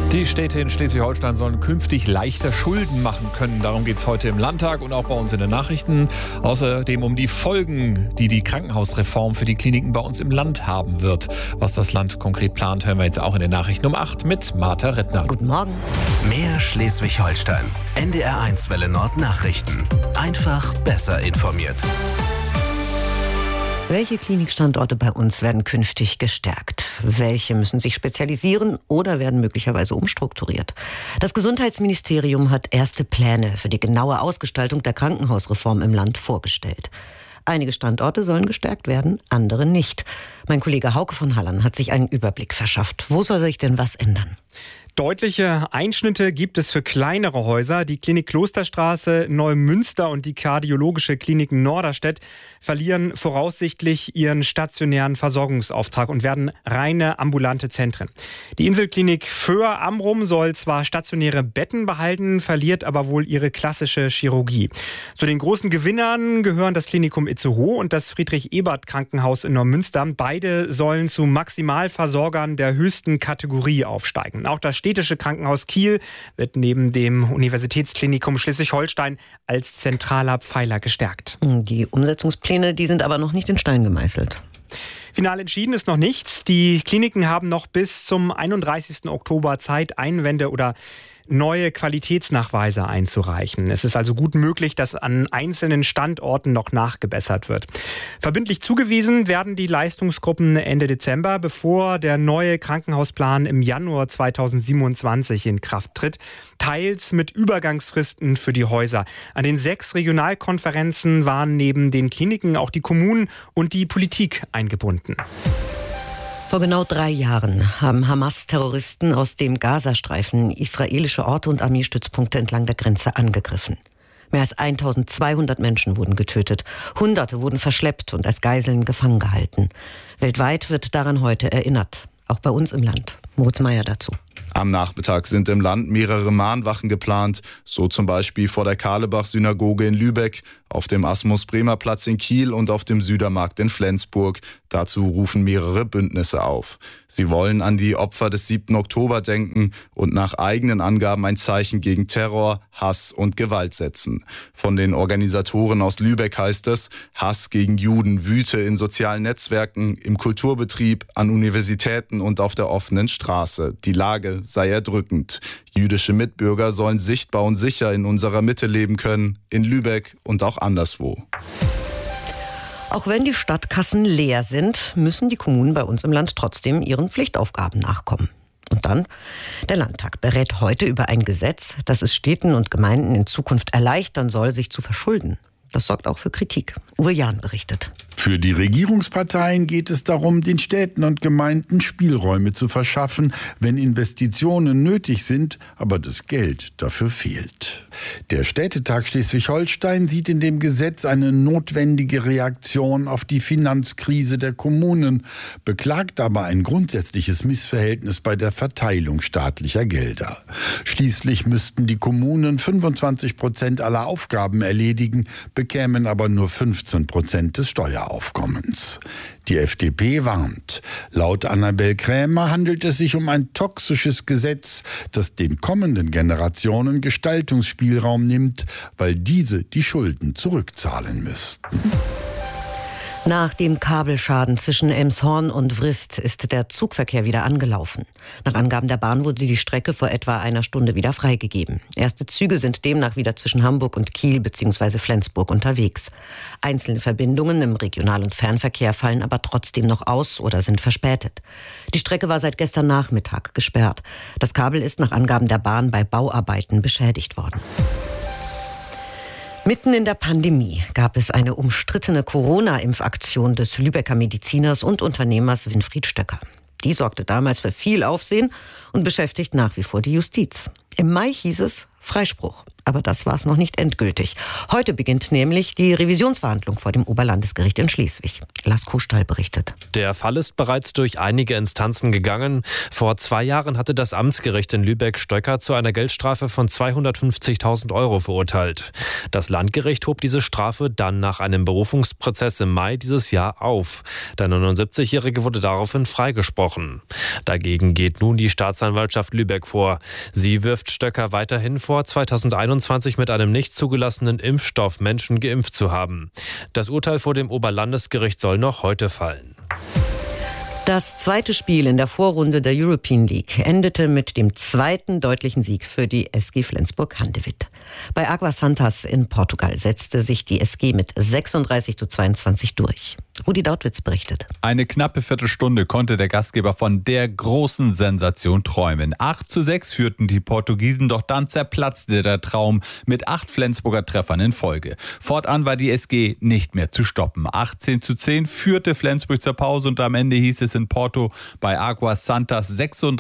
Die Städte in Schleswig-Holstein sollen künftig leichter Schulden machen können. Darum geht es heute im Landtag und auch bei uns in den Nachrichten. Außerdem um die Folgen, die die Krankenhausreform für die Kliniken bei uns im Land haben wird. Was das Land konkret plant, hören wir jetzt auch in den Nachrichten um 8 mit Martha Rittner. Guten Morgen. Mehr Schleswig-Holstein. NDR1 Welle Nord Nachrichten. Einfach besser informiert. Welche Klinikstandorte bei uns werden künftig gestärkt? Welche müssen sich spezialisieren oder werden möglicherweise umstrukturiert? Das Gesundheitsministerium hat erste Pläne für die genaue Ausgestaltung der Krankenhausreform im Land vorgestellt. Einige Standorte sollen gestärkt werden, andere nicht. Mein Kollege Hauke von Hallern hat sich einen Überblick verschafft. Wo soll sich denn was ändern? Deutliche Einschnitte gibt es für kleinere Häuser. Die Klinik Klosterstraße, Neumünster und die Kardiologische Klinik Norderstedt verlieren voraussichtlich ihren stationären Versorgungsauftrag und werden reine ambulante Zentren. Die Inselklinik Föhr-Amrum soll zwar stationäre Betten behalten, verliert aber wohl ihre klassische Chirurgie. Zu den großen Gewinnern gehören das Klinikum Itzehoe und das Friedrich-Ebert-Krankenhaus in Neumünster. Beide sollen zu Maximalversorgern der höchsten Kategorie aufsteigen. Auch das Städtische Krankenhaus Kiel wird neben dem Universitätsklinikum Schleswig-Holstein als zentraler Pfeiler gestärkt. Die Umsetzungspläne, die sind aber noch nicht in Stein gemeißelt. Final entschieden ist noch nichts. Die Kliniken haben noch bis zum 31. Oktober Zeit, Einwände oder neue Qualitätsnachweise einzureichen. Es ist also gut möglich, dass an einzelnen Standorten noch nachgebessert wird. Verbindlich zugewiesen werden die Leistungsgruppen Ende Dezember, bevor der neue Krankenhausplan im Januar 2027 in Kraft tritt, teils mit Übergangsfristen für die Häuser. An den 6 Regionalkonferenzen waren neben den Kliniken auch die Kommunen und die Politik eingebunden. Vor genau 3 Jahren haben Hamas-Terroristen aus dem Gazastreifen israelische Orte und Armeestützpunkte entlang der Grenze angegriffen. Mehr als 1200 Menschen wurden getötet, Hunderte wurden verschleppt und als Geiseln gefangen gehalten. Weltweit wird daran heute erinnert, auch bei uns im Land. Moritz Meyer dazu. Am Nachmittag sind im Land mehrere Mahnwachen geplant, so zum Beispiel vor der Karlebach-Synagoge in Lübeck, auf dem Asmus-Bremer-Platz in Kiel und auf dem Südermarkt in Flensburg. Dazu rufen mehrere Bündnisse auf. Sie wollen an die Opfer des 7. Oktober denken und nach eigenen Angaben ein Zeichen gegen Terror, Hass und Gewalt setzen. Von den Organisatoren aus Lübeck heißt es, Hass gegen Juden wüte in sozialen Netzwerken, im Kulturbetrieb, an Universitäten und auf der offenen Straße. Die Lage sei erdrückend. Jüdische Mitbürger sollen sichtbar und sicher in unserer Mitte leben können, in Lübeck und auch anderswo. Auch wenn die Stadtkassen leer sind, müssen die Kommunen bei uns im Land trotzdem ihren Pflichtaufgaben nachkommen. Und dann, der Landtag berät heute über ein Gesetz, das es Städten und Gemeinden in Zukunft erleichtern soll, sich zu verschulden. Das sorgt auch für Kritik. Uwe Jahn berichtet. Für die Regierungsparteien geht es darum, den Städten und Gemeinden Spielräume zu verschaffen, wenn Investitionen nötig sind, aber das Geld dafür fehlt. Der Städtetag Schleswig-Holstein sieht in dem Gesetz eine notwendige Reaktion auf die Finanzkrise der Kommunen, beklagt aber ein grundsätzliches Missverhältnis bei der Verteilung staatlicher Gelder. Schließlich müssten die Kommunen 25% aller Aufgaben erledigen, bekämen aber nur 15% des Steueraufkommens. Die FDP warnt. Laut Annabel Krämer handelt es sich um ein toxisches Gesetz, das den kommenden Generationen Gestaltungsspielraum nimmt, weil diese die Schulden zurückzahlen müssten. Nach dem Kabelschaden zwischen Elmshorn und Vrist ist der Zugverkehr wieder angelaufen. Nach Angaben der Bahn wurde die Strecke vor etwa einer Stunde wieder freigegeben. Erste Züge sind demnach wieder zwischen Hamburg und Kiel bzw. Flensburg unterwegs. Einzelne Verbindungen im Regional- und Fernverkehr fallen aber trotzdem noch aus oder sind verspätet. Die Strecke war seit gestern Nachmittag gesperrt. Das Kabel ist nach Angaben der Bahn bei Bauarbeiten beschädigt worden. Mitten in der Pandemie gab es eine umstrittene Corona-Impfaktion des Lübecker Mediziners und Unternehmers Winfried Stöcker. Die sorgte damals für viel Aufsehen und beschäftigt nach wie vor die Justiz. Im Mai hieß es, Freispruch. Aber das war es noch nicht endgültig. Heute beginnt nämlich die Revisionsverhandlung vor dem Oberlandesgericht in Schleswig. Lars Kuhstall berichtet. Der Fall ist bereits durch einige Instanzen gegangen. Vor 2 Jahren hatte das Amtsgericht in Lübeck Stöcker zu einer Geldstrafe von 250.000 Euro verurteilt. Das Landgericht hob diese Strafe dann nach einem Berufungsprozess im Mai dieses Jahr auf. Der 79-Jährige wurde daraufhin freigesprochen. Dagegen geht nun die Staatsanwaltschaft Lübeck vor. Sie wirft Stöcker weiterhin vor, 2021 mit einem nicht zugelassenen Impfstoff Menschen geimpft zu haben. Das Urteil vor dem Oberlandesgericht soll noch heute fallen. Das zweite Spiel in der Vorrunde der European League endete mit dem zweiten deutlichen Sieg für die SG Flensburg-Handewitt. Bei Águas Santas in Portugal setzte sich die SG mit 36:22 durch. Rudi Dautwitz berichtet. Eine knappe Viertelstunde konnte der Gastgeber von der großen Sensation träumen. 8:6 führten die Portugiesen, doch dann zerplatzte der Traum mit 8 Flensburger Treffern in Folge. Fortan war die SG nicht mehr zu stoppen. 18:10 führte Flensburg zur Pause und am Ende hieß es in Porto bei Águas Santas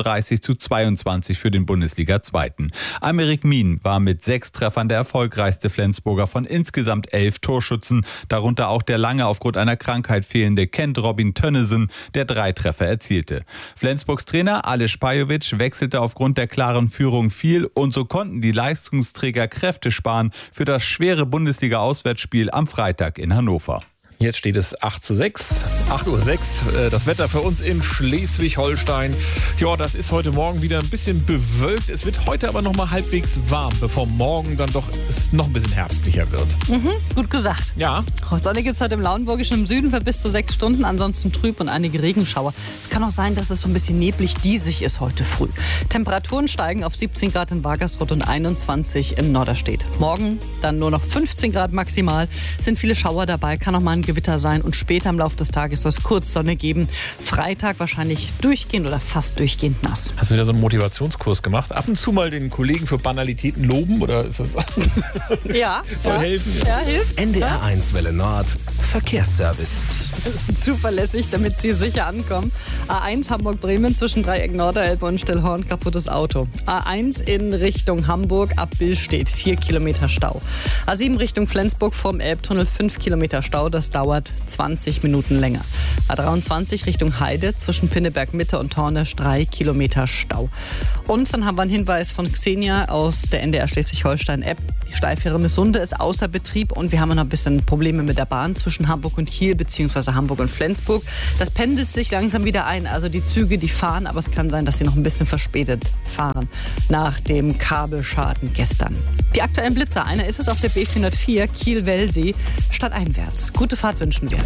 36:22 für den Bundesliga-Zweiten. Aymeric Min war mit 6 Treffern der erfolgreichste Flensburger von insgesamt 11 Torschützen, darunter auch der lange aufgrund einer Krankheit fehlende Kent Robin Tönnesen, der 3 Treffer erzielte. Flensburgs Trainer Aleš Pajovic wechselte aufgrund der klaren Führung viel und so konnten die Leistungsträger Kräfte sparen für das schwere Bundesliga-Auswärtsspiel am Freitag in Hannover. Jetzt steht es 8:06 Uhr. Das Wetter für uns in Schleswig-Holstein. Ja, das ist heute Morgen wieder ein bisschen bewölkt. Es wird heute aber noch mal halbwegs warm, bevor morgen dann doch es noch ein bisschen herbstlicher wird. Gut gesagt. Ja. Sonne gibt es heute im Lauenburgischen im Süden für bis zu 6 Stunden, ansonsten trüb und einige Regenschauer. Es kann auch sein, dass es so ein bisschen neblig diesig ist heute früh. Temperaturen steigen auf 17 Grad in Wagersrott und 21 in Norderstedt. Morgen dann nur noch 15 Grad maximal. Es sind viele Schauer dabei, kann auch mal ein Gewitter sein und später im Laufe des Tages soll es kurz Sonne geben. Freitag wahrscheinlich durchgehend oder fast durchgehend nass. Hast du wieder so einen Motivationskurs gemacht? Ab und zu mal den Kollegen für Banalitäten loben oder ist das Ja. soll helfen? Ja, hilft. NDR 1 Welle Nord Verkehrsservice. Zuverlässig, damit Sie sicher ankommen. A1 Hamburg-Bremen zwischen Dreieck Norderelbe und Stellhorn, kaputtes Auto. A1 in Richtung Hamburg ab Billstedt, 4 Kilometer Stau. A7 Richtung Flensburg vom Elbtunnel, 5 Kilometer Stau, das dauert 20 Minuten länger. A23 Richtung Heide zwischen Pinneberg Mitte und Tornesch, 3 Kilometer Stau. Und dann haben wir einen Hinweis von Xenia aus der NDR Schleswig-Holstein-App. Die Schleifere Missunde ist außer Betrieb und wir haben noch ein bisschen Probleme mit der Bahn zwischen Hamburg und Kiel bzw. Hamburg und Flensburg. Das pendelt sich langsam wieder ein. Also die Züge, die fahren, aber es kann sein, dass sie noch ein bisschen verspätet fahren nach dem Kabelschaden gestern. Die aktuellen Blitzer, einer ist es auf der B404 Kiel-Wellsee stadteinwärts. Gute Fahrt wünschen wir.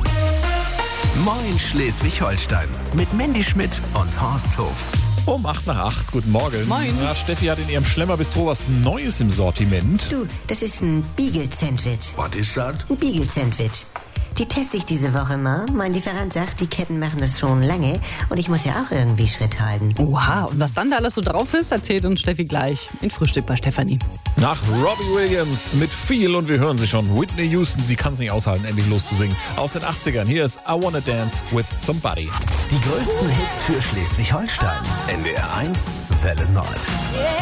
Moin Schleswig-Holstein mit Mandy Schmidt und Horst Hof. Um 7:08. Guten Morgen. Moin. Ja, Steffi hat in ihrem Schlemmerbistro was Neues im Sortiment. Du, das ist ein Beagle-Sandwich. Was ist das? Ein Beagle-Sandwich. Die teste ich diese Woche mal. Mein Lieferant sagt, die Ketten machen das schon lange und ich muss ja auch irgendwie Schritt halten. Oha, und was dann da alles so drauf ist, erzählt uns Steffi gleich in Frühstück bei Stefanie. Nach Robbie Williams mit viel und wir hören sie schon. Whitney Houston, sie kann es nicht aushalten, endlich loszusingen. Aus den 80ern, hier ist I Wanna Dance with Somebody. Die größten Hits für Schleswig-Holstein. NDR 1 Welle Nord. Yeah.